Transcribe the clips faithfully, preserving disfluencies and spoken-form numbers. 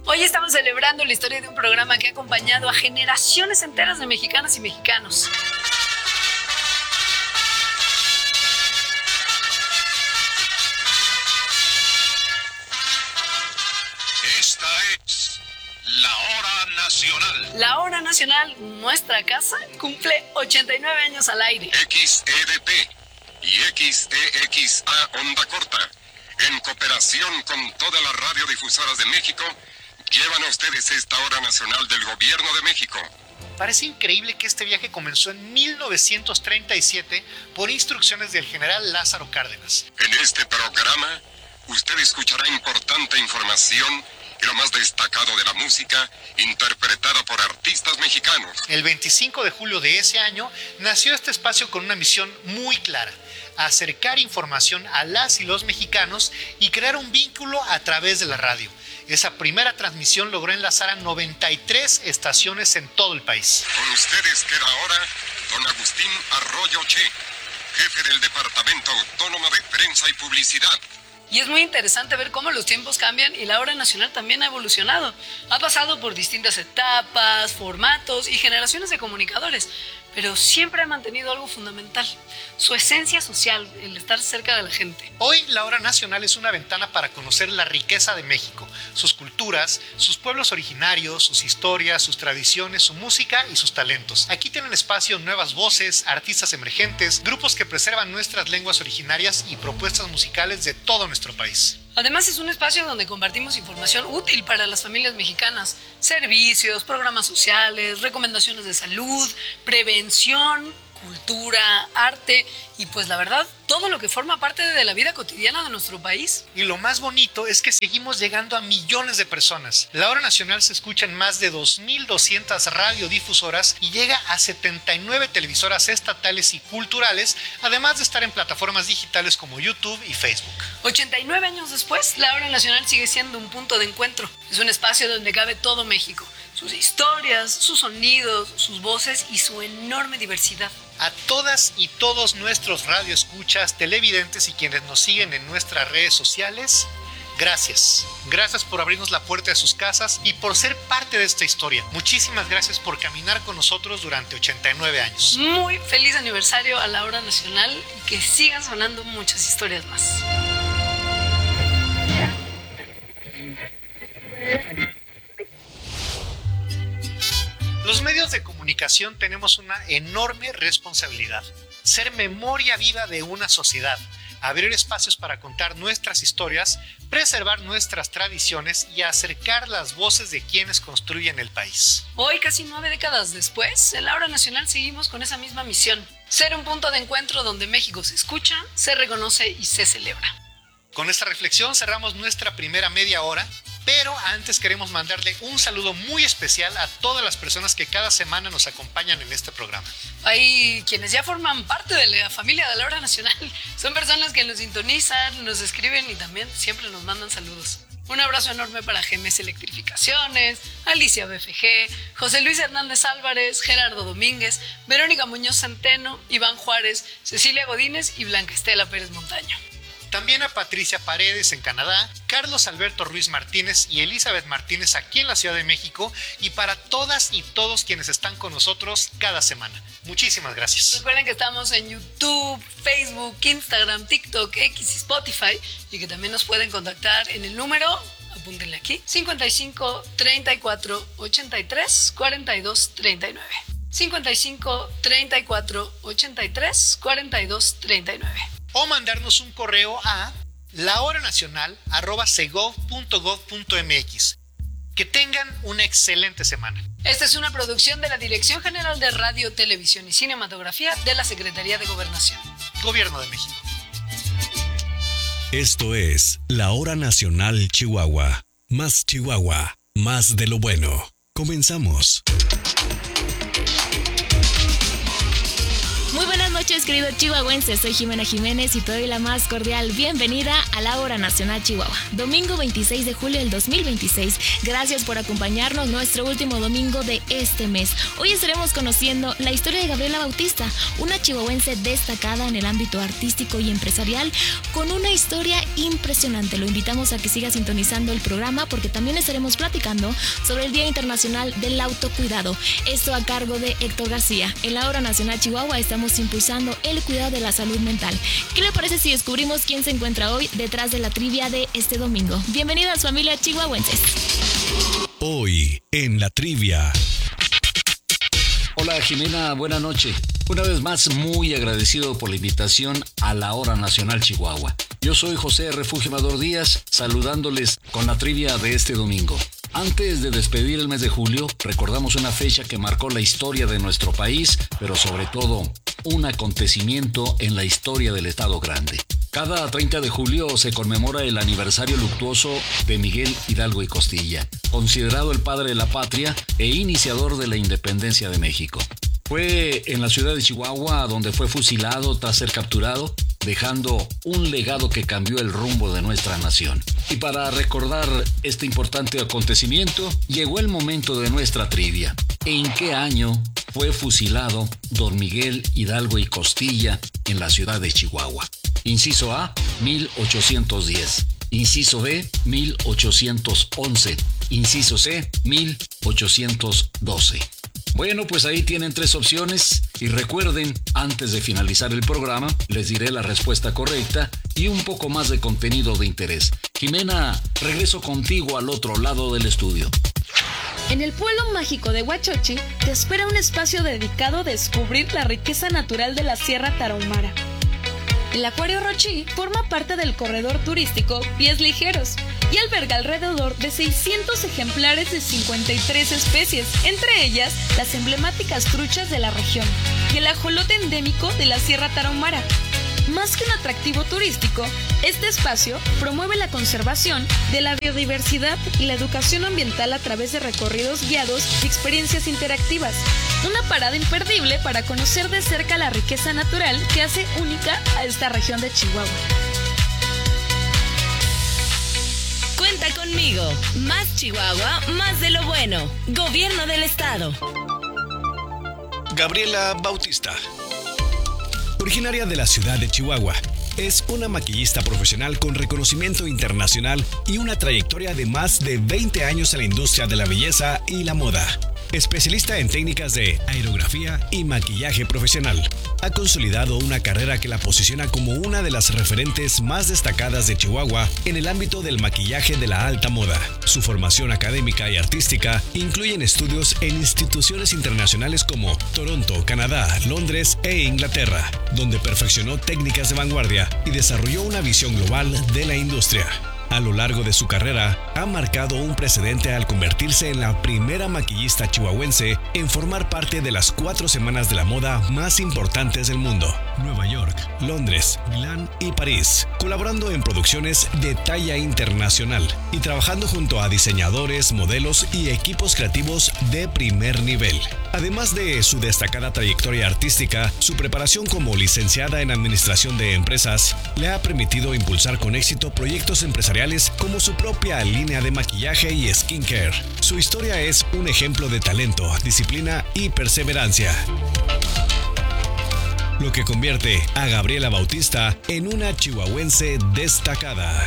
Hoy estamos celebrando la historia de un programa que ha acompañado a generaciones enteras de mexicanas y mexicanos. Esta es la Hora Nacional. La Hora Nacional, nuestra casa, cumple ochenta y nueve años al aire. X E D P y X E X A Onda Corta, en cooperación con todas las radiodifusoras de México, llevan a ustedes esta Hora Nacional del Gobierno de México. Parece increíble que este viaje comenzó en mil novecientos treinta y siete por instrucciones del general Lázaro Cárdenas. En este programa, usted escuchará importante información y lo más destacado de la música, interpretada por artistas mexicanos. El veinticinco de julio de ese año nació este espacio con una misión muy clara: acercar información a las y los mexicanos y crear un vínculo a través de la radio. Esa primera transmisión logró enlazar a noventa y tres estaciones en todo el país. Con ustedes queda ahora don Agustín Arroyo Che, jefe del Departamento Autónomo de Prensa y Publicidad. Y es muy interesante ver cómo los tiempos cambian y la Hora Nacional también ha evolucionado. Ha pasado por distintas etapas, formatos y generaciones de comunicadores, pero siempre ha mantenido algo fundamental: su esencia social, el estar cerca de la gente. Hoy la Hora Nacional es una ventana para conocer la riqueza de México, sus culturas, sus pueblos originarios, sus historias, sus tradiciones, su música y sus talentos. Aquí tienen espacio nuevas voces, artistas emergentes, grupos que preservan nuestras lenguas originarias y propuestas musicales de todo nuestro país. Además, es un espacio donde compartimos información útil para las familias mexicanas: servicios, programas sociales, recomendaciones de salud, prevención, cultura, arte y, pues la verdad, todo lo que forma parte de la vida cotidiana de nuestro país. Y lo más bonito es que seguimos llegando a millones de personas. La Hora Nacional se escucha en más de dos mil doscientas radiodifusoras y llega a setenta y nueve televisoras estatales y culturales, además de estar en plataformas digitales como YouTube y Facebook. ochenta y nueve años después, la Hora Nacional sigue siendo un punto de encuentro. Es un espacio donde cabe todo México: sus historias, sus sonidos, sus voces y su enorme diversidad. A todas y todos nuestros radioescuchas, televidentes y quienes nos siguen en nuestras redes sociales, gracias. Gracias por abrirnos la puerta de sus casas y por ser parte de esta historia. Muchísimas gracias por caminar con nosotros durante ochenta y nueve años. Muy feliz aniversario a la Hora Nacional y que sigan sonando muchas historias más. Los medios de comunicación tenemos una enorme responsabilidad: ser memoria viva de una sociedad, abrir espacios para contar nuestras historias, preservar nuestras tradiciones y acercar las voces de quienes construyen el país. Hoy, casi nueve décadas después, en la Hora Nacional seguimos con esa misma misión: ser un punto de encuentro donde México se escucha, se reconoce y se celebra. Con esta reflexión cerramos nuestra primera media hora, pero antes queremos mandarle un saludo muy especial a todas las personas que cada semana nos acompañan en este programa. Hay quienes ya forman parte de la familia de la Hora Nacional. Son personas que nos sintonizan, nos escriben y también siempre nos mandan saludos. Un abrazo enorme para G M S Electrificaciones, Alicia B F G, José Luis Hernández Álvarez, Gerardo Domínguez, Verónica Muñoz Centeno, Iván Juárez, Cecilia Godínez y Blanca Estela Pérez Montaño. También a Patricia Paredes en Canadá, Carlos Alberto Ruiz Martínez y Elizabeth Martínez aquí en la Ciudad de México, y para todas y todos quienes están con nosotros cada semana. Muchísimas gracias. Recuerden que estamos en YouTube, Facebook, Instagram, TikTok, X y Spotify, y que también nos pueden contactar en el número, apúntenle aquí, cincuenta y cinco, treinta y cuatro, ochenta y tres, cuarenta y dos, treinta y nueve. cincuenta y cinco, treinta y cuatro, ochenta y tres, cuarenta y dos, treinta y nueve. O mandarnos un correo a lahoranacional arroba segov punto gov punto mx. Que tengan una excelente semana. Esta es una producción de la Dirección General de Radio, Televisión y Cinematografía de la Secretaría de Gobernación. Gobierno de México. Esto es La Hora Nacional Chihuahua. Más Chihuahua, más de lo bueno. Comenzamos. Muy buenas noches. noches, querido chihuahuense. Soy Jimena Jiménez y te doy la más cordial bienvenida a la Hora Nacional Chihuahua. Domingo veintiséis de julio del dos mil veintiséis. Gracias por acompañarnos nuestro último domingo de este mes. Hoy estaremos conociendo la historia de Gabriela Bautista, una chihuahuense destacada en el ámbito artístico y empresarial, con una historia impresionante. Lo invitamos a que siga sintonizando el programa porque también estaremos platicando sobre el Día Internacional del Autocuidado. Esto a cargo de Héctor García. En la Hora Nacional Chihuahua estamos impulsando el cuidado de la salud mental. ¿Qué le parece si descubrimos quién se encuentra hoy detrás de la trivia de este domingo? Bienvenidas, familia chihuahuenses. Hoy en la trivia. Hola Jimena, buena noche. Una vez más, muy agradecido por la invitación a la Hora Nacional Chihuahua. Yo soy José Refugio Amador Díaz, saludándoles con la trivia de este domingo. Antes de despedir el mes de julio, recordamos una fecha que marcó la historia de nuestro país, pero sobre todo, un acontecimiento en la historia del Estado Grande. Cada treinta de julio se conmemora el aniversario luctuoso de Miguel Hidalgo y Costilla, considerado el padre de la patria e iniciador de la independencia de México. Fue en la ciudad de Chihuahua donde fue fusilado tras ser capturado, dejando un legado que cambió el rumbo de nuestra nación. Y para recordar este importante acontecimiento, llegó el momento de nuestra trivia. ¿En qué año fue fusilado don Miguel Hidalgo y Costilla en la ciudad de Chihuahua? Inciso A, mil ochocientos diez. Inciso B, mil ochocientos once. Inciso C, mil ochocientos doce. Bueno, pues ahí tienen tres opciones y recuerden, antes de finalizar el programa, les diré la respuesta correcta y un poco más de contenido de interés. Jimena, regreso contigo al otro lado del estudio. En el pueblo mágico de Huachochi te espera un espacio dedicado a descubrir la riqueza natural de la Sierra Tarahumara. El Acuario Rochi forma parte del corredor turístico Pies Ligeros y alberga alrededor de seiscientos ejemplares de cincuenta y tres especies, entre ellas las emblemáticas truchas de la región y el ajolote endémico de la Sierra Tarahumara. Más que un atractivo turístico, este espacio promueve la conservación de la biodiversidad y la educación ambiental a través de recorridos guiados y experiencias interactivas. Una parada imperdible para conocer de cerca la riqueza natural que hace única a esta región de Chihuahua. Cuenta conmigo. Más Chihuahua, más de lo bueno. Gobierno del Estado. Gabriela Bautista. Originaria de la ciudad de Chihuahua, es una maquillista profesional con reconocimiento internacional y una trayectoria de más de veinte años en la industria de la belleza y la moda. Especialista en técnicas de aerografía y maquillaje profesional, ha consolidado una carrera que la posiciona como una de las referentes más destacadas de Chihuahua en el ámbito del maquillaje de la alta moda. Su formación académica y artística incluyen estudios en instituciones internacionales como Toronto, Canadá, Londres e Inglaterra, donde perfeccionó técnicas de vanguardia y desarrolló una visión global de la industria. A lo largo de su carrera, ha marcado un precedente al convertirse en la primera maquillista chihuahuense en formar parte de las cuatro semanas de la moda más importantes del mundo: Nueva York, Londres, Milán y París, colaborando en producciones de talla internacional y trabajando junto a diseñadores, modelos y equipos creativos de primer nivel. Además de su destacada trayectoria artística, su preparación como licenciada en Administración de Empresas le ha permitido impulsar con éxito proyectos empresariales como su propia línea de maquillaje y skincare. Su historia es un ejemplo de talento, disciplina y perseverancia, lo que convierte a Gabriela Bautista en una chihuahuense destacada.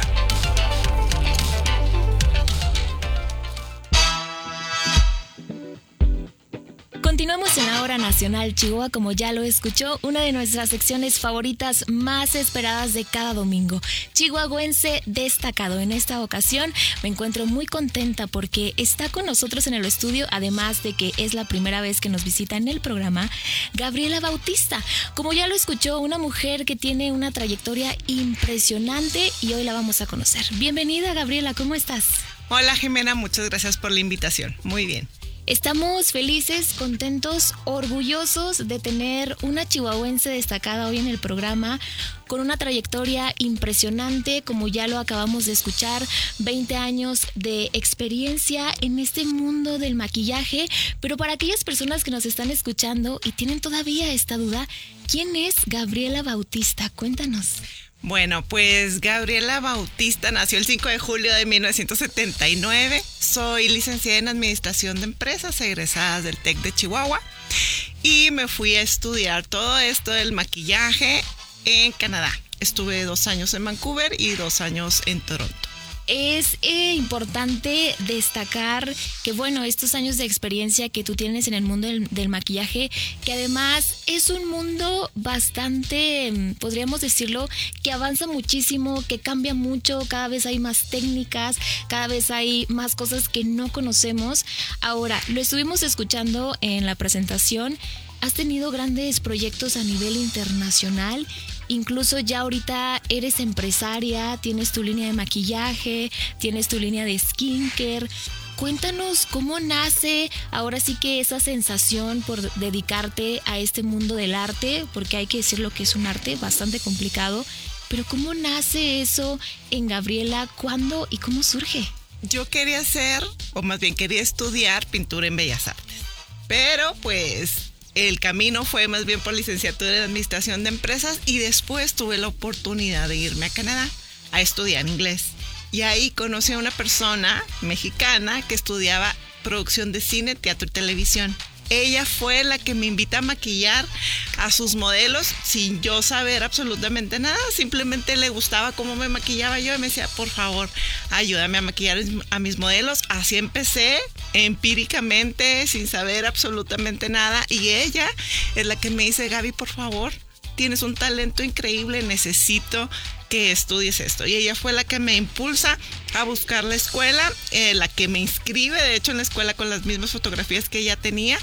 Continuamos en la Hora Nacional Chihuahua, como ya lo escuchó, una de nuestras secciones favoritas más esperadas de cada domingo. Chihuahuense destacado. En esta ocasión me encuentro muy contenta porque está con nosotros en el estudio, además de que es la primera vez que nos visita en el programa, Gabriela Bautista. Como ya lo escuchó, una mujer que tiene una trayectoria impresionante y hoy la vamos a conocer. Bienvenida, Gabriela, ¿cómo estás? Hola, Jimena, muchas gracias por la invitación. Muy bien. Estamos felices, contentos, orgullosos de tener una chihuahuense destacada hoy en el programa con una trayectoria impresionante, como ya lo acabamos de escuchar, veinte años de experiencia en este mundo del maquillaje. Pero para aquellas personas que nos están escuchando y tienen todavía esta duda, ¿quién es Gabriela Bautista? Cuéntanos. Bueno, pues Gabriela Bautista nació el cinco de julio de mil novecientos setenta y nueve. Soy licenciada en Administración de Empresas, egresada del TEC de Chihuahua. Y me fui a estudiar todo esto del maquillaje en Canadá. Estuve dos años en Vancouver y dos años en Toronto. Es eh, importante destacar que, bueno, estos años de experiencia que tú tienes en el mundo del, del maquillaje, que además es un mundo bastante, podríamos decirlo, que avanza muchísimo, que cambia mucho, cada vez hay más técnicas, cada vez hay más cosas que no conocemos. Ahora, lo estuvimos escuchando en la presentación, has tenido grandes proyectos a nivel internacional. Incluso ya ahorita eres empresaria, tienes tu línea de maquillaje, tienes tu línea de skincare. Cuéntanos cómo nace ahora sí que esa sensación por dedicarte a este mundo del arte, porque hay que decir lo que es un arte bastante complicado, pero ¿cómo nace eso en Gabriela? ¿Cuándo y cómo surge? Yo quería hacer, o más bien quería estudiar pintura en Bellas Artes, pero pues el camino fue más bien por licenciatura en Administración de Empresas y después tuve la oportunidad de irme a Canadá a estudiar inglés. Y ahí conocí a una persona mexicana que estudiaba producción de cine, teatro y televisión. Ella fue la que me invita a maquillar a sus modelos sin yo saber absolutamente nada. Simplemente le gustaba cómo me maquillaba yo y me decía, por favor, ayúdame a maquillar a mis modelos. Así empecé, empíricamente, sin saber absolutamente nada. Y ella es la que me dice, Gaby, por favor, tienes un talento increíble, necesito que estudies esto. Y ella fue la que me impulsa a buscar la escuela, eh, la que me inscribe, de hecho, en la escuela con las mismas fotografías que ella tenía.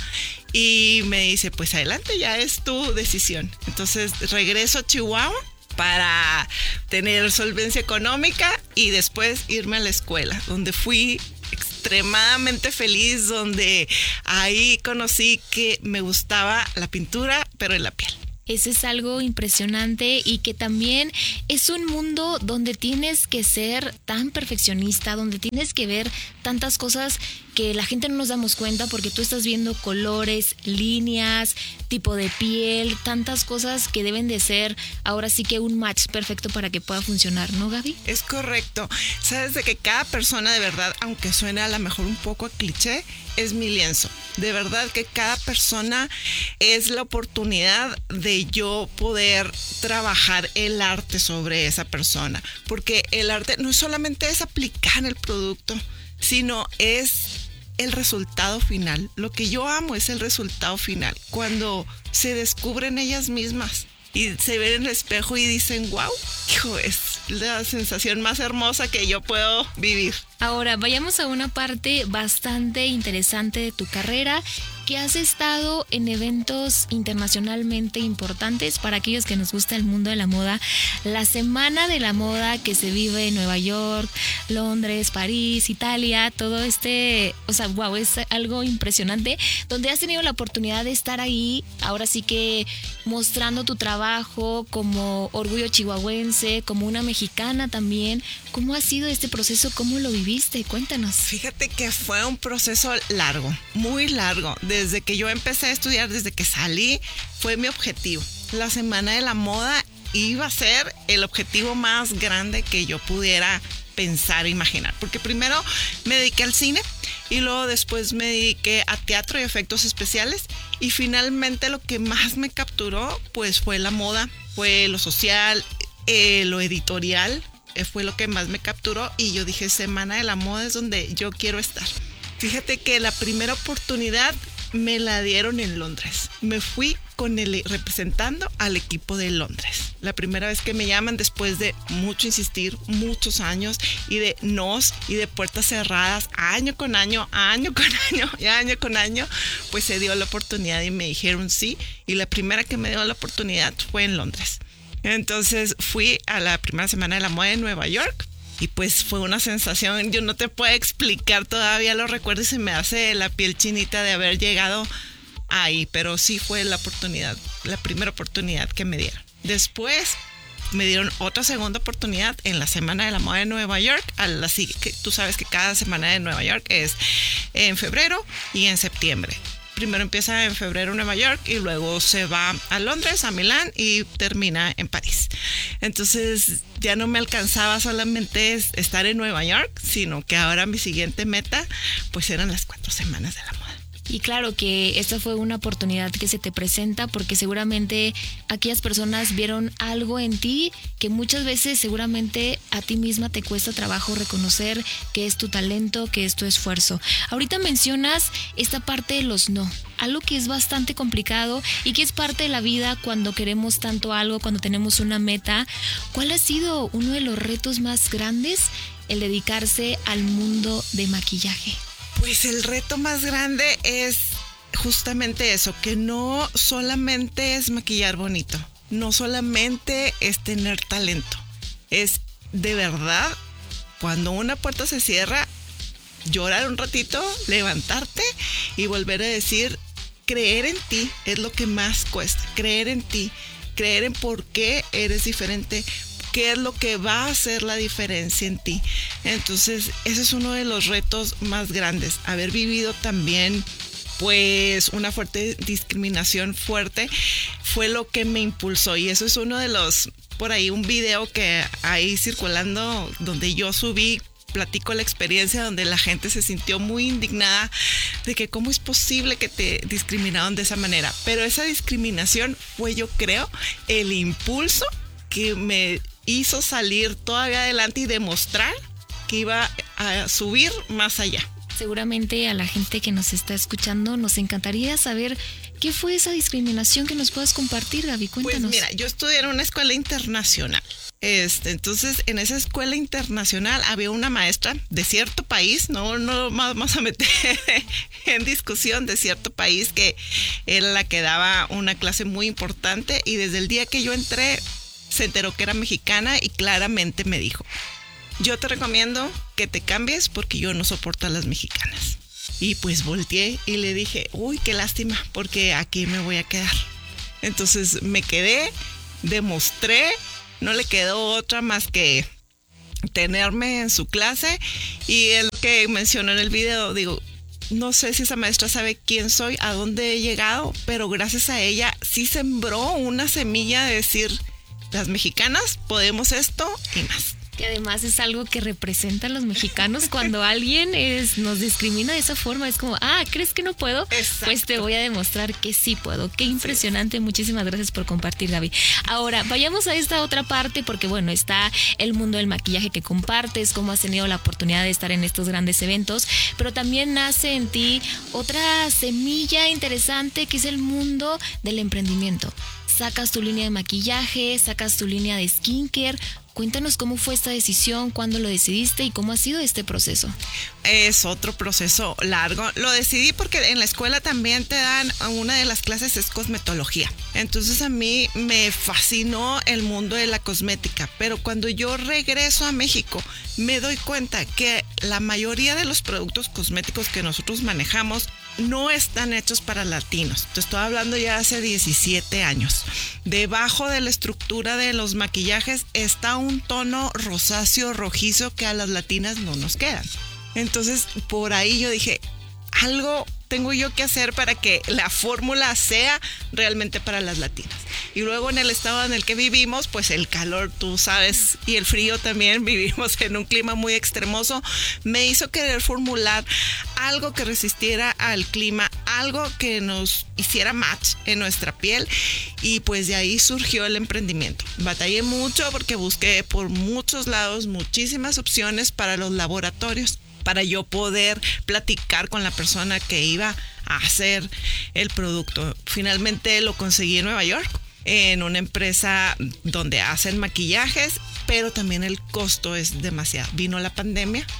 Y me dice, pues adelante, ya es tu decisión. Entonces regreso a Chihuahua para tener solvencia económica y después irme a la escuela, donde fui extremadamente feliz, donde ahí conocí que me gustaba la pintura, pero en la piel. Eso es algo impresionante y que también es un mundo donde tienes que ser tan perfeccionista, donde tienes que ver tantas cosas que la gente no nos damos cuenta porque tú estás viendo colores, líneas, tipo de piel, tantas cosas que deben de ser ahora sí que un match perfecto para que pueda funcionar, ¿no, Gaby? Es correcto. Sabes de que cada persona de verdad, aunque suene a lo mejor un poco a cliché, es mi lienzo. De verdad que cada persona es la oportunidad de yo poder trabajar el arte sobre esa persona. Porque el arte no solamente es aplicar el producto, sino es el resultado final. Lo que yo amo es el resultado final. Cuando se descubren ellas mismas y se ven en el espejo y dicen, wow, hijo, es la sensación más hermosa que yo puedo vivir. Ahora, vayamos a una parte bastante interesante de tu carrera, que has estado en eventos internacionalmente importantes para aquellos que nos gusta el mundo de la moda. La Semana de la Moda que se vive en Nueva York, Londres, París, Italia, todo este, o sea, wow, es algo impresionante, donde has tenido la oportunidad de estar ahí, ahora sí que mostrando tu trabajo como orgullo chihuahuense, como una mexicana también. ¿Cómo ha sido este proceso? ¿Cómo lo viviste? Cuéntanos. Fíjate que fue un proceso largo, muy largo. Desde que yo empecé a estudiar, desde que salí, fue mi objetivo. La Semana de la Moda iba a ser el objetivo más grande que yo pudiera pensar e imaginar. Porque primero me dediqué al cine y luego después me dediqué a teatro y efectos especiales. Y finalmente lo que más me capturó pues fue la moda, fue lo social, eh, lo editorial. Fue lo que más me capturó y yo dije, Semana de la Moda es donde yo quiero estar. Fíjate que la primera oportunidad me la dieron en Londres. Me fui con el representando al equipo de Londres. La primera vez que me llaman después de mucho insistir, muchos años y de nos y de puertas cerradas, año con año, año con año y año con año, pues se dio la oportunidad y me dijeron sí. Y la primera que me dio la oportunidad fue en Londres. Entonces fui a la primera Semana de la Moda en Nueva York Y pues fue una sensación, yo no te puedo explicar, todavía lo recuerdo y se me hace la piel chinita de haber llegado ahí, pero sí fue la oportunidad, la primera oportunidad que me dieron. Después me dieron otra segunda oportunidad en la Semana de la Moda de Nueva York. A la, que tú sabes que cada Semana de Nueva York es en febrero y en septiembre. Primero empieza en febrero en Nueva York y luego se va a Londres, a Milán y termina en París. Entonces ya no me alcanzaba solamente estar en Nueva York, sino que ahora mi siguiente meta pues eran las cuatro semanas de la moda. Y claro que esta fue una oportunidad que se te presenta porque seguramente aquellas personas vieron algo en ti que muchas veces seguramente a ti misma te cuesta trabajo reconocer que es tu talento, que es tu esfuerzo. Ahorita mencionas esta parte de los no, algo que es bastante complicado y que es parte de la vida cuando queremos tanto algo, cuando tenemos una meta. ¿Cuál ha sido uno de los retos más grandes, el dedicarse al mundo de maquillaje? Pues el reto más grande es justamente eso, que no solamente es maquillar bonito, no solamente es tener talento, es de verdad, cuando una puerta se cierra, llorar un ratito, levantarte y volver a decir, creer en ti es lo que más cuesta, creer en ti, creer en por qué eres diferente, qué es lo que va a hacer la diferencia en ti. Entonces, ese es uno de los retos más grandes. Haber vivido también, pues, una fuerte discriminación fuerte fue lo que me impulsó. Y eso es uno de los, por ahí, un video que hay circulando donde yo subí, platico la experiencia donde la gente se sintió muy indignada de que cómo es posible que te discriminaron de esa manera. Pero esa discriminación fue, yo creo, el impulso que me hizo salir todavía adelante y demostrar que iba a subir más allá. Seguramente a la gente que nos está escuchando nos encantaría saber qué fue esa discriminación que nos puedas compartir, Gaby. Cuéntanos. Pues mira, yo estudié en una escuela internacional. Este, entonces, en esa escuela internacional había una maestra de cierto país, no, no vamos a meter en discusión, de cierto país, que era la que daba una clase muy importante y desde el día que yo entré se enteró que era mexicana y claramente me dijo, yo te recomiendo que te cambies porque yo no soporto a las mexicanas. Y pues volteé y le dije, uy, qué lástima, porque aquí me voy a quedar. Entonces me quedé, demostré, no le quedó otra más que tenerme en su clase. Y es lo que mencionó en el video, digo, no sé si esa maestra sabe quién soy, a dónde he llegado, pero gracias a ella sí sembró una semilla de decir, las mexicanas podemos esto y más. Que además es algo que representan los mexicanos cuando alguien es, nos discrimina de esa forma. Es como, ah, ¿crees que no puedo? Exacto. Pues te voy a demostrar que sí puedo. Qué impresionante. Sí. Muchísimas gracias por compartir, Gaby. Ahora, vayamos a esta otra parte porque, bueno, está el mundo del maquillaje que compartes, cómo has tenido la oportunidad de estar en estos grandes eventos, pero también nace en ti otra semilla interesante que es el mundo del emprendimiento. Sacas tu línea de maquillaje, sacas tu línea de skincare. Cuéntanos cómo fue esta decisión, cuándo lo decidiste y cómo ha sido este proceso. Es otro proceso largo. Lo decidí porque en la escuela también te dan, una de las clases es cosmetología. Entonces a mí me fascinó el mundo de la cosmética, pero cuando yo regreso a México me doy cuenta que la mayoría de los productos cosméticos que nosotros manejamos no están hechos para latinos. Te estoy hablando ya hace diecisiete años. Debajo de la estructura de los maquillajes está un tono rosáceo rojizo que a las latinas no nos quedan. Entonces, por ahí yo dije, algo tengo yo que hacer para que la fórmula sea realmente para las latinas. Y luego en el estado en el que vivimos, pues el calor, tú sabes, y el frío también, vivimos en un clima muy extremoso, me hizo querer formular algo que resistiera al clima, algo que nos hiciera match en nuestra piel, y pues de ahí surgió el emprendimiento. Batallé mucho porque busqué por muchos lados muchísimas opciones para los laboratorios, para yo poder platicar con la persona que iba a hacer el producto. Finalmente lo conseguí en Nueva York, en una empresa donde hacen maquillajes, pero también el costo es demasiado. Vino la pandemia,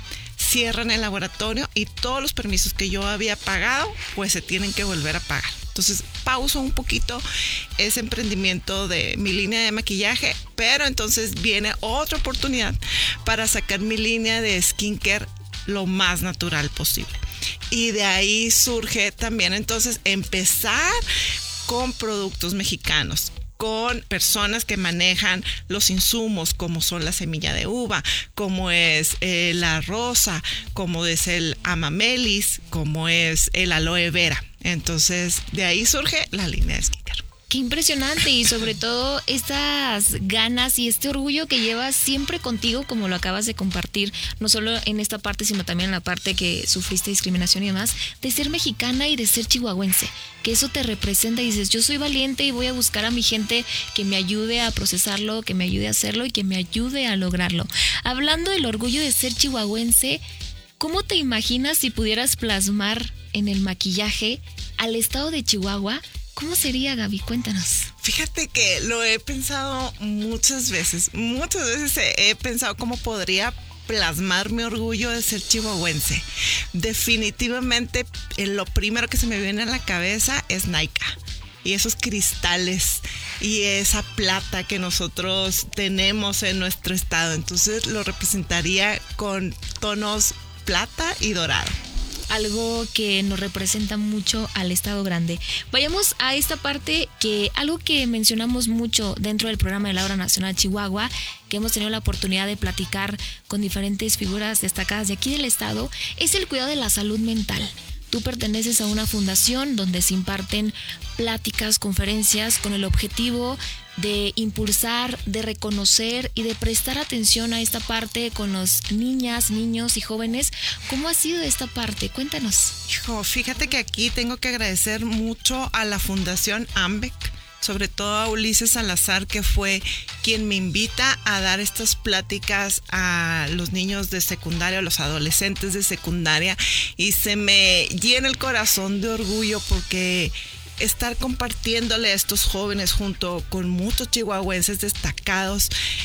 cierran el laboratorio y todos los permisos que yo había pagado, pues se tienen que volver a pagar. Entonces pauso un poquito ese emprendimiento de mi línea de maquillaje, pero entonces viene otra oportunidad para sacar mi línea de skincare lo más natural posible. Y de ahí surge también entonces empezar con productos mexicanos, con personas que manejan los insumos, como son la semilla de uva, como es eh, la rosa, como es el amamelis, como es el aloe vera. Entonces, de ahí surge la línea de skincare. Qué impresionante, y sobre todo estas ganas y este orgullo que llevas siempre contigo, como lo acabas de compartir, no solo en esta parte, sino también en la parte que sufriste discriminación y demás, de ser mexicana y de ser chihuahuense, que eso te representa y dices, yo soy valiente y voy a buscar a mi gente que me ayude a procesarlo, que me ayude a hacerlo y que me ayude a lograrlo. Hablando del orgullo de ser chihuahuense, ¿cómo te imaginas si pudieras plasmar en el maquillaje al estado de Chihuahua? ¿Cómo sería, Gaby? Cuéntanos. Fíjate que lo he pensado muchas veces. Muchas veces he pensado cómo podría plasmar mi orgullo de ser chihuahuense. Definitivamente, lo primero que se me viene a la cabeza es Nika. Y esos cristales y esa plata que nosotros tenemos en nuestro estado. Entonces lo representaría con tonos plata y dorado. Algo que nos representa mucho al Estado Grande. Vayamos a esta parte, que algo que mencionamos mucho dentro del programa de la Hora Nacional Chihuahua, que hemos tenido la oportunidad de platicar con diferentes figuras destacadas de aquí del estado, es el cuidado de la salud mental. Tú perteneces a una fundación donde se imparten pláticas, conferencias con el objetivo de impulsar, de reconocer y de prestar atención a esta parte con los niñas, niños y jóvenes. ¿Cómo ha sido esta parte? Cuéntanos. Hijo, fíjate que aquí tengo que agradecer mucho a la Fundación AMBEC, sobre todo a Ulises Salazar, que fue quien me invita a dar estas pláticas a los niños de secundaria, a los adolescentes de secundaria, y se me llena el corazón de orgullo porque estar compartiéndole a estos jóvenes junto con muchos chihuahuenses destacados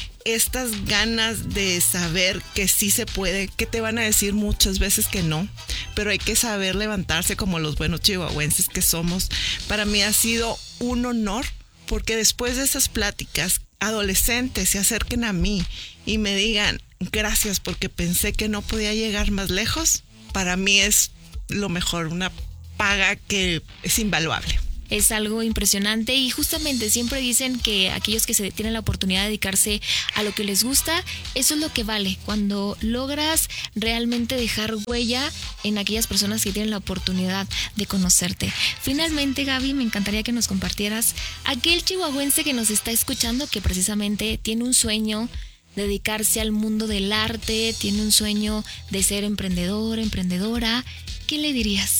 estas ganas de saber que sí se puede, que te van a decir muchas veces que no, pero hay que saber levantarse como los buenos chihuahuenses que somos. Para mí ha sido un honor, porque después de esas pláticas, adolescentes se acerquen a mí y me digan gracias porque pensé que no podía llegar más lejos. Para mí es lo mejor, una paga que es invaluable. Es algo impresionante, y justamente siempre dicen que aquellos que se tienen la oportunidad de dedicarse a lo que les gusta, eso es lo que vale, cuando logras realmente dejar huella en aquellas personas que tienen la oportunidad de conocerte. Finalmente, Gaby, me encantaría que nos compartieras aquel chihuahuense que nos está escuchando, que precisamente tiene un sueño de dedicarse al mundo del arte, tiene un sueño de ser emprendedor, emprendedora. ¿Qué le dirías?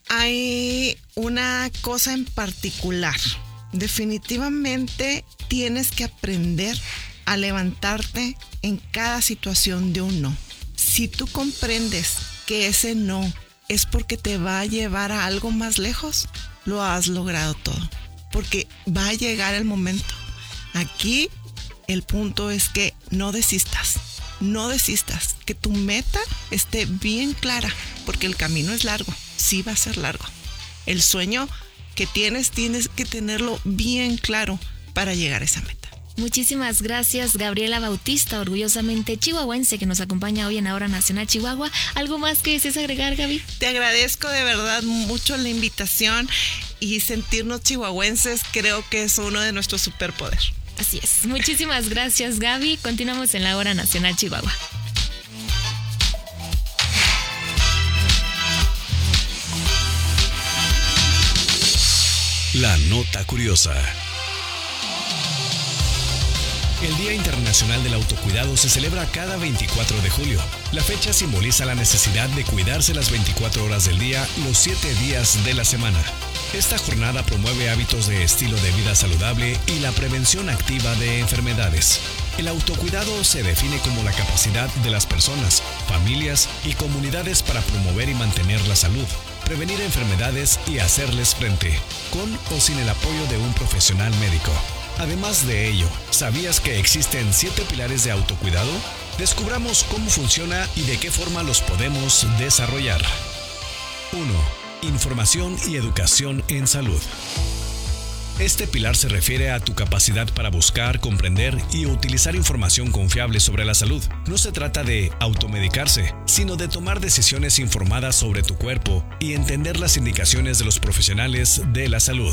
Hay una cosa en particular. Definitivamente tienes que aprender a levantarte en cada situación de un no. Si tú comprendes que ese no es porque te va a llevar a algo más lejos, lo has logrado todo. Porque va a llegar el momento. Aquí el punto es que no desistas. No desistas. Que tu meta esté bien clara, porque el camino es largo. Sí va a ser largo. El sueño que tienes, tienes que tenerlo bien claro para llegar a esa meta. Muchísimas gracias, Gabriela Bautista, orgullosamente chihuahuense, que nos acompaña hoy en Hora Nacional Chihuahua. ¿Algo más que desees agregar, Gaby? Te agradezco de verdad mucho la invitación, y sentirnos chihuahuenses creo que es uno de nuestros superpoderes. Así es. Muchísimas gracias, Gaby. Continuamos en la Hora Nacional Chihuahua. La nota curiosa. El Día Internacional del Autocuidado se celebra cada veinticuatro de julio. La fecha simboliza la necesidad de cuidarse las veinticuatro horas del día, los siete días de la semana. Esta jornada promueve hábitos de estilo de vida saludable y la prevención activa de enfermedades. El autocuidado se define como la capacidad de las personas, familias y comunidades para promover y mantener la salud, prevenir enfermedades y hacerles frente, con o sin el apoyo de un profesional médico. Además de ello, ¿sabías que existen siete pilares de autocuidado? Descubramos cómo funciona y de qué forma los podemos desarrollar. uno. Información y educación en salud. Este pilar se refiere a tu capacidad para buscar, comprender y utilizar información confiable sobre la salud. No se trata de automedicarse, sino de tomar decisiones informadas sobre tu cuerpo y entender las indicaciones de los profesionales de la salud.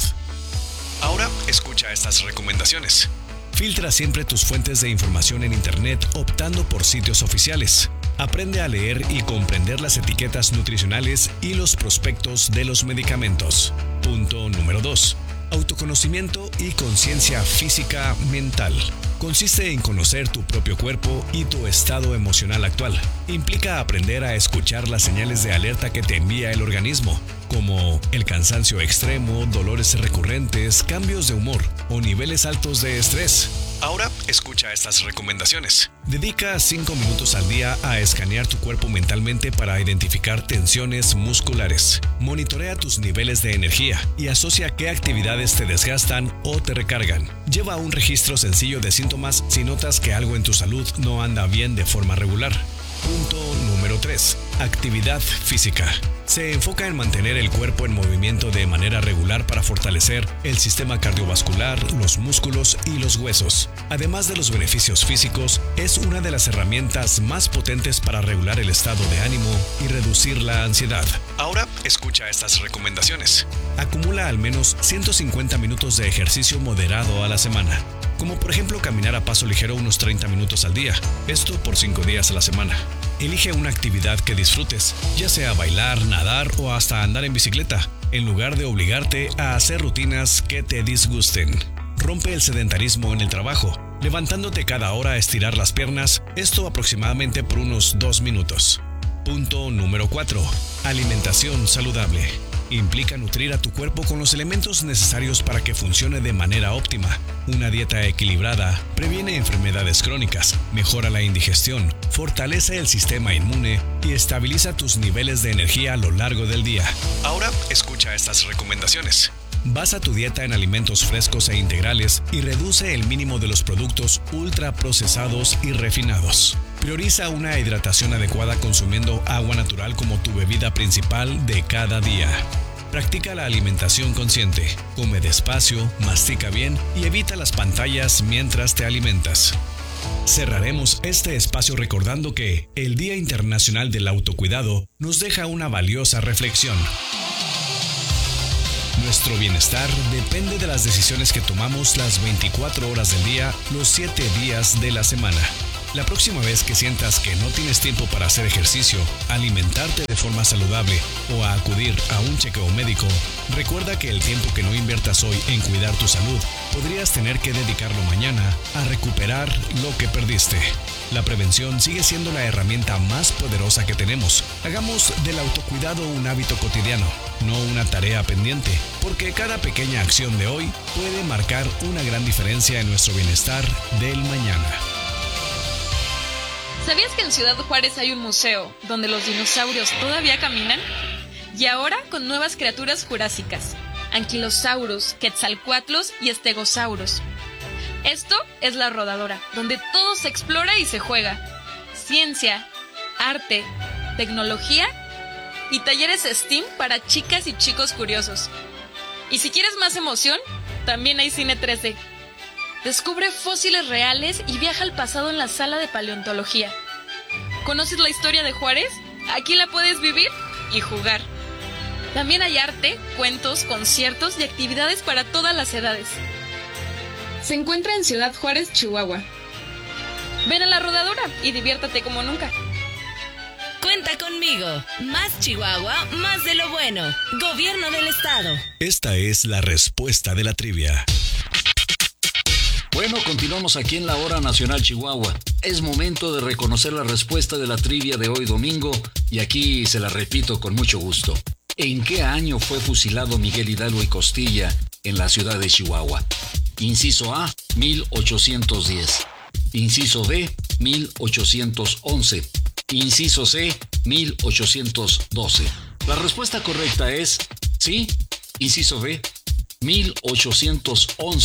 Ahora, escucha estas recomendaciones. Filtra siempre tus fuentes de información en Internet optando por sitios oficiales. Aprende a leer y comprender las etiquetas nutricionales y los prospectos de los medicamentos. Punto número dos. Autoconocimiento y conciencia física mental. Consiste en conocer tu propio cuerpo y tu estado emocional actual. Implica aprender a escuchar las señales de alerta que te envía el organismo, como el cansancio extremo, dolores recurrentes, cambios de humor o niveles altos de estrés. Ahora, escucha estas recomendaciones. Dedica cinco minutos al día a escanear tu cuerpo mentalmente para identificar tensiones musculares. Monitorea tus niveles de energía y asocia qué actividades te desgastan o te recargan. Lleva un registro sencillo de síntomas si notas que algo en tu salud no anda bien de forma regular. Punto número tres. Actividad física. Se enfoca en mantener el cuerpo en movimiento de manera regular para fortalecer el sistema cardiovascular, los músculos y los huesos. Además de los beneficios físicos, es una de las herramientas más potentes para regular el estado de ánimo y reducir la ansiedad. Ahora, escucha estas recomendaciones. Acumula al menos ciento cincuenta minutos de ejercicio moderado a la semana, como por ejemplo caminar a paso ligero unos treinta minutos al día, esto por cinco días a la semana. Elige una actividad que disfrutes, ya sea bailar, nadar o hasta andar en bicicleta, en lugar de obligarte a hacer rutinas que te disgusten. Rompe el sedentarismo en el trabajo, levantándote cada hora a estirar las piernas, esto aproximadamente por unos dos minutos. Punto número cuatro. Alimentación saludable. Implica nutrir a tu cuerpo con los elementos necesarios para que funcione de manera óptima. Una dieta equilibrada previene enfermedades crónicas, mejora la indigestión, fortalece el sistema inmune y estabiliza tus niveles de energía a lo largo del día. Ahora, escucha estas recomendaciones. Basa tu dieta en alimentos frescos e integrales y reduce el mínimo de los productos ultraprocesados y refinados. Prioriza una hidratación adecuada consumiendo agua natural como tu bebida principal de cada día. Practica la alimentación consciente. Come despacio, mastica bien y evita las pantallas mientras te alimentas. Cerraremos este espacio recordando que el Día Internacional del Autocuidado nos deja una valiosa reflexión. Nuestro bienestar depende de las decisiones que tomamos las veinticuatro horas del día, los siete días de la semana. La próxima vez que sientas que no tienes tiempo para hacer ejercicio, alimentarte de forma saludable o a acudir a un chequeo médico, recuerda que el tiempo que no inviertas hoy en cuidar tu salud, podrías tener que dedicarlo mañana a recuperar lo que perdiste. La prevención sigue siendo la herramienta más poderosa que tenemos. Hagamos del autocuidado un hábito cotidiano, no una tarea pendiente, porque cada pequeña acción de hoy puede marcar una gran diferencia en nuestro bienestar del mañana. ¿Sabías que en Ciudad Juárez hay un museo donde los dinosaurios todavía caminan? Y ahora con nuevas criaturas jurásicas, anquilosaurus, quetzalcoatlos y estegosauros. Esto es La Rodadora, donde todo se explora y se juega. Ciencia, arte, tecnología y talleres STEAM para chicas y chicos curiosos. Y si quieres más emoción, también hay cine tres D. Descubre fósiles reales y viaja al pasado en la sala de paleontología. ¿Conoces la historia de Juárez? Aquí la puedes vivir y jugar. También hay arte, cuentos, conciertos y actividades para todas las edades. Se encuentra en Ciudad Juárez, Chihuahua. Ven a La Rodadora y diviértate como nunca. Cuenta conmigo. Más Chihuahua, más de lo bueno. Gobierno del Estado. Esta es la respuesta de la trivia. Bueno, continuamos aquí en la Hora Nacional Chihuahua. Es momento de reconocer la respuesta de la trivia de hoy domingo y aquí se la repito con mucho gusto. ¿En qué año fue fusilado Miguel Hidalgo y Costilla en la ciudad de Chihuahua? Inciso A, mil ochocientos diez. Inciso B, mil ochocientos once. Inciso C, mil ochocientos doce. La respuesta correcta es, sí, inciso B, mil ochocientos once.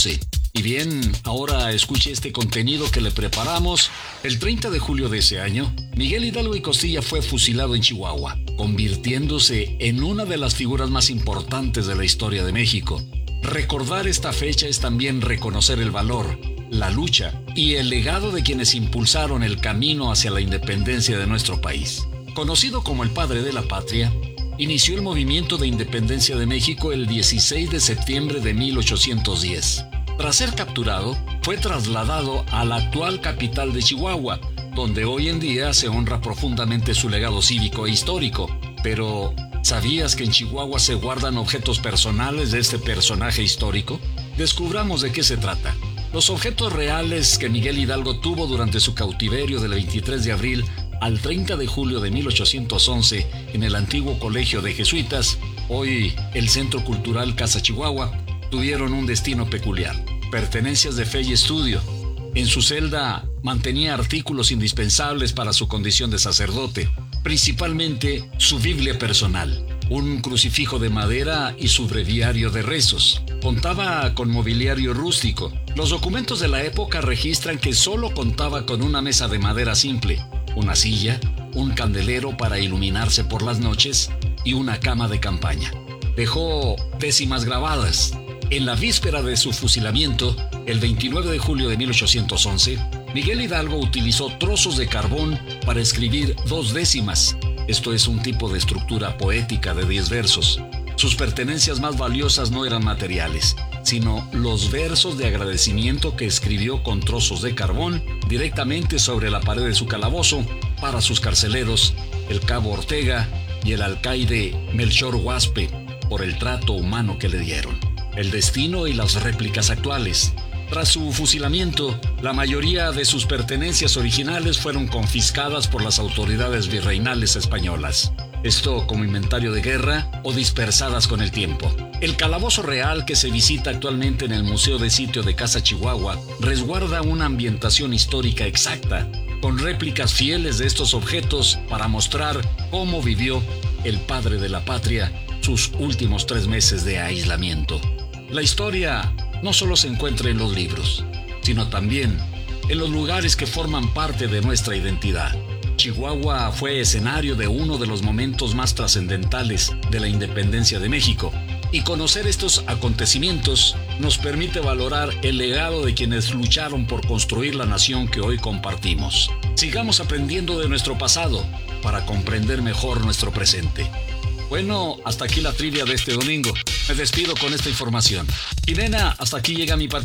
Y bien, ahora escuche este contenido que le preparamos. El treinta de julio de ese año, Miguel Hidalgo y Costilla fue fusilado en Chihuahua, convirtiéndose en una de las figuras más importantes de la historia de México. Recordar esta fecha es también reconocer el valor, la lucha y el legado de quienes impulsaron el camino hacia la independencia de nuestro país. Conocido como el padre de la patria, inició el movimiento de independencia de México el dieciséis de septiembre de mil ochocientos diez. Tras ser capturado, fue trasladado a la actual capital de Chihuahua, donde hoy en día se honra profundamente su legado cívico e histórico. Pero, ¿sabías que en Chihuahua se guardan objetos personales de este personaje histórico? Descubramos de qué se trata. Los objetos reales que Miguel Hidalgo tuvo durante su cautiverio del veintitrés de abril al treinta de julio de mil ochocientos once en el antiguo Colegio de Jesuitas, hoy el Centro Cultural Casa Chihuahua, tuvieron un destino peculiar. Pertenencias de fe y estudio. En su celda mantenía artículos indispensables para su condición de sacerdote, principalmente su Biblia personal, un crucifijo de madera y su breviario de rezos. Contaba con mobiliario rústico. Los documentos de la época registran que solo contaba con una mesa de madera simple, una silla, un candelero para iluminarse por las noches y una cama de campaña. Dejó décimas grabadas. En la víspera de su fusilamiento, el veintinueve de julio de mil ochocientos once, Miguel Hidalgo utilizó trozos de carbón para escribir dos décimas. Esto es un tipo de estructura poética de diez versos. Sus pertenencias más valiosas no eran materiales, sino los versos de agradecimiento que escribió con trozos de carbón directamente sobre la pared de su calabozo para sus carceleros, el cabo Ortega y el alcaide Melchor Huaspe, por el trato humano que le dieron. El destino y las réplicas actuales. Tras su fusilamiento, la mayoría de sus pertenencias originales fueron confiscadas por las autoridades virreinales españolas. Esto como inventario de guerra o dispersadas con el tiempo. El calabozo real que se visita actualmente en el Museo de Sitio de Casa Chihuahua resguarda una ambientación histórica exacta, con réplicas fieles de estos objetos para mostrar cómo vivió el padre de la patria sus últimos tres meses de aislamiento. La historia no solo se encuentra en los libros, sino también en los lugares que forman parte de nuestra identidad. Chihuahua fue escenario de uno de los momentos más trascendentales de la independencia de México, y conocer estos acontecimientos nos permite valorar el legado de quienes lucharon por construir la nación que hoy compartimos. Sigamos aprendiendo de nuestro pasado para comprender mejor nuestro presente. Bueno, hasta aquí la trivia de este domingo. Me despido con esta información. Y nena, hasta aquí llega mi participación.